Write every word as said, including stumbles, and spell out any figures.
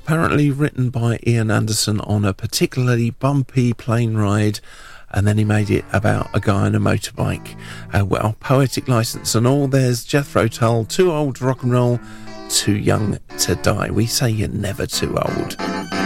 apparently written by Ian Anderson on a particularly bumpy plane ride, and then he made it about a guy on a motorbike. Uh, well, poetic license and all. There's Jethro Tull, Too Old to Rock and Roll, Too Young to Die. We say you're never too old.